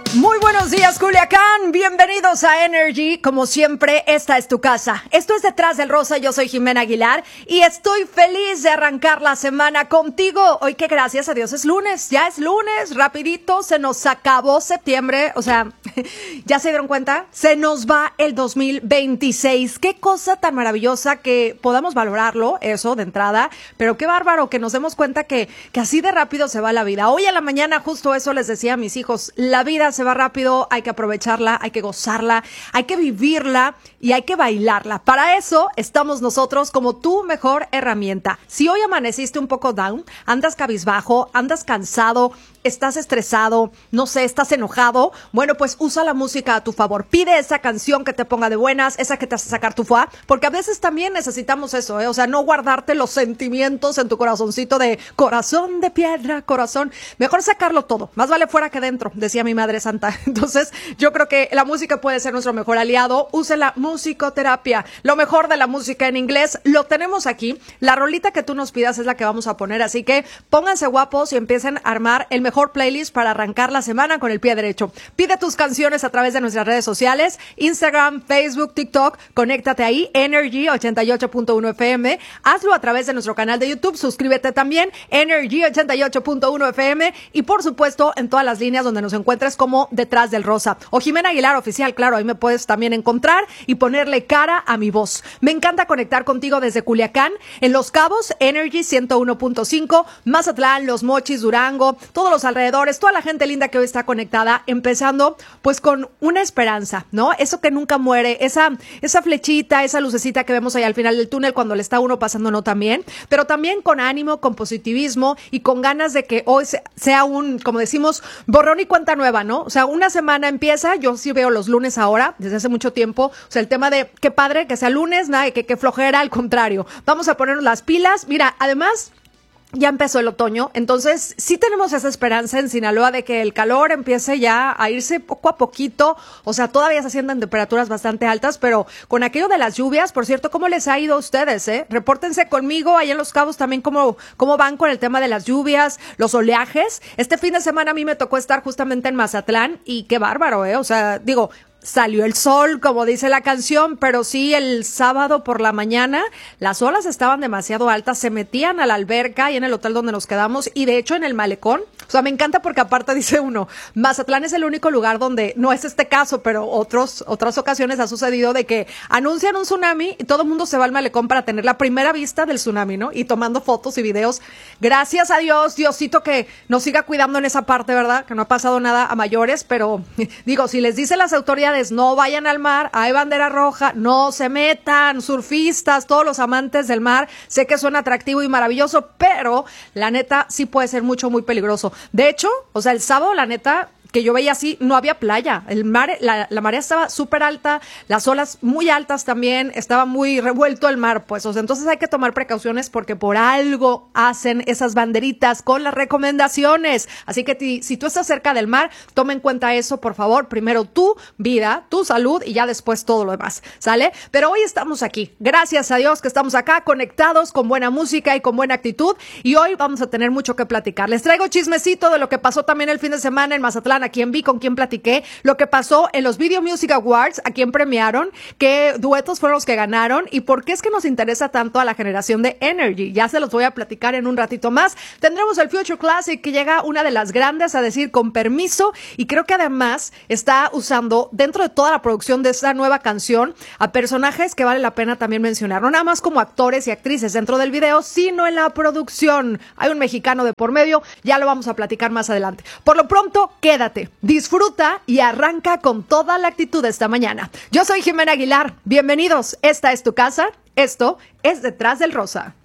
Muy buenos días, Culiacán. Bienvenidos a Energy. Como siempre, esta es tu casa. Esto es Detrás del Rosa. Yo soy Jimena Aguilar y estoy feliz de arrancar la semana contigo. Hoy que gracias a Dios es lunes. Ya es lunes, rapidito. Se nos acabó septiembre. O sea, ¿ya se dieron cuenta? Se nos va el 2026. Qué cosa tan maravillosa que podamos valorarlo, eso de entrada. Pero qué bárbaro que nos demos cuenta que así de rápido se va la vida. Hoy en la mañana justo eso les decía a mis hijos. La vida se va rápido, hay que aprovecharla, hay que gozarla, hay que vivirla y hay que bailarla. Para eso estamos nosotros como tu mejor herramienta. Si hoy amaneciste un poco down, andas cabizbajo, andas cansado, estás estresado, no sé, estás enojado, bueno, pues usa la música a tu favor. Pide esa canción que te ponga de buenas, esa que te hace sacar tu fuá, porque a veces también necesitamos eso, o sea, no guardarte los sentimientos en tu corazoncito de corazón de piedra, corazón. Mejor sacarlo todo, más vale fuera que dentro, decía mi madre santa. Entonces, yo creo que la música puede ser nuestro mejor aliado. Use la musicoterapia. Lo mejor de la música en inglés lo tenemos aquí. La rolita que tú nos pidas es la que vamos a poner, así que pónganse guapos y empiecen a armar el mejor playlist para arrancar la semana con el pie derecho. Pide tus canciones a través de nuestras redes sociales, Instagram, Facebook, TikTok, conéctate ahí, Energy 88.1 FM, hazlo a través de nuestro canal de YouTube, suscríbete también, Energy 88.1 FM y por supuesto en todas las líneas donde nos encuentres como Detrás del Rosa o Jimena Aguilar Oficial, claro, ahí me puedes también encontrar y ponerle cara a mi voz. Me encanta conectar contigo desde Culiacán, en Los Cabos, Energy 101.5, Mazatlán, Los Mochis, Durango, todos los alrededores, toda la gente linda que hoy está conectada, empezando pues con una esperanza, ¿no? Eso que nunca muere, esa flechita, esa lucecita que vemos ahí al final del túnel cuando le está uno pasando no tan bien, pero también con ánimo, con positivismo y con ganas de que hoy sea un, como decimos, borrón y cuenta nueva, ¿no? O sea, una semana empieza, yo sí veo los lunes ahora, desde hace mucho tiempo, o sea, el tema de qué padre que sea lunes, nada, que flojera, al contrario, vamos a ponernos las pilas, mira, además ya empezó el otoño, entonces sí tenemos esa esperanza en Sinaloa de que el calor empiece ya a irse poco a poquito, o sea, todavía se ascienden temperaturas bastante altas, pero con aquello de las lluvias, por cierto, ¿cómo les ha ido a ustedes, Repórtense conmigo ahí en Los Cabos también cómo van con el tema de las lluvias, los oleajes. Este fin de semana a mí me tocó estar justamente en Mazatlán y qué bárbaro, o sea, digo, salió el sol, como dice la canción, pero sí el sábado por la mañana las olas estaban demasiado altas, se metían a la alberca y en el hotel donde nos quedamos y de hecho en el malecón, o sea, me encanta porque aparte dice uno, Mazatlán es el único lugar donde, no es este caso, pero otras ocasiones ha sucedido de que anuncian un tsunami y todo el mundo se va al malecón para tener la primera vista del tsunami, ¿no? Y tomando fotos y videos. Gracias a Dios, Diosito que nos siga cuidando en esa parte, ¿verdad? Que no ha pasado nada a mayores, pero digo, si les dicen las autoridades no vayan al mar, hay bandera roja, no se metan, surfistas, todos los amantes del mar, sé que suena atractivo y maravilloso, pero la neta sí puede ser muy peligroso. De hecho, o sea, el sábado la neta que yo veía así, no había playa, el mar, la marea estaba súper alta, las olas muy altas también, estaba muy revuelto el mar, pues, o sea, entonces hay que tomar precauciones porque por algo hacen esas banderitas con las recomendaciones, así que si tú estás cerca del mar, toma en cuenta eso, por favor, primero tu vida, tu salud y ya después todo lo demás, ¿sale? Pero hoy estamos aquí, gracias a Dios que estamos acá conectados con buena música y con buena actitud y hoy vamos a tener mucho que platicar. Les traigo chismecito de lo que pasó también el fin de semana en Mazatlán, a quién vi, con quién platiqué, lo que pasó en los Video Music Awards, a quién premiaron, qué duetos fueron los que ganaron y por qué es que nos interesa tanto a la generación de Energy. Ya se los voy a platicar en un ratito más. Tendremos el Future Classic que llega una de las grandes a decir con permiso y creo que además está usando dentro de toda la producción de esta nueva canción a personajes que vale la pena también mencionar, no nada más como actores y actrices dentro del video, sino en la producción. Hay un mexicano de por medio, ya lo vamos a platicar más adelante. Por lo pronto, quédate, disfruta y arranca con toda la actitud esta mañana. Yo soy Jimena Aguilar, bienvenidos, esta es tu casa, esto es Detrás del Rosa.